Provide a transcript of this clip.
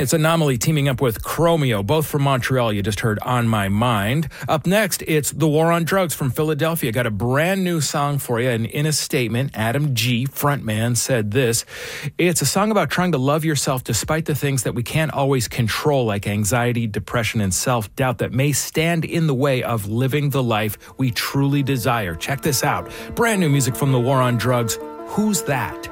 It's Anomaly teaming up with Chromeo, both from Montreal. You just heard On My Mind. Up next, it's The War on Drugs from Philadelphia. Got a brand new song for you. And in a statement, Adam G., frontman, said this: "It's a song about trying to love yourself despite the things that we can't always control, like anxiety, depression, and self-doubt that may stand in the way of living the life we truly desire." Check this out. Brand new music from The War on Drugs. Who's That?